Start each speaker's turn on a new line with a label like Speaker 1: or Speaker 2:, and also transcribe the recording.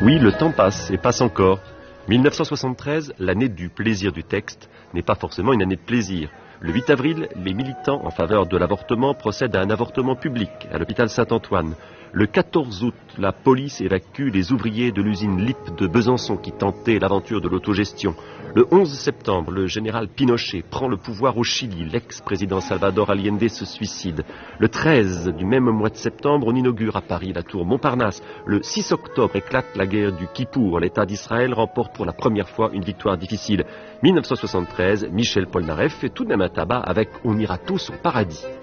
Speaker 1: Oui, le temps passe et passe encore. 1973, l'année du plaisir du texte, n'est pas forcément une année de plaisir. Le 8 avril, les militants en faveur de l'avortement procèdent à un avortement public à l'hôpital Saint-Antoine. Le 14 août, la police évacue les ouvriers de l'usine LIP de Besançon qui tentaient l'aventure de l'autogestion. Le 11 septembre, le général Pinochet prend le pouvoir au Chili. L'ex-président Salvador Allende se suicide. Le 13 du même mois de septembre, on inaugure à Paris la tour Montparnasse. Le 6 octobre éclate la guerre du Kippour. L'État d'Israël remporte pour la première fois une victoire difficile. 1973, Michel Polnareff fait tout de même un tabac avec « On ira tous au paradis ».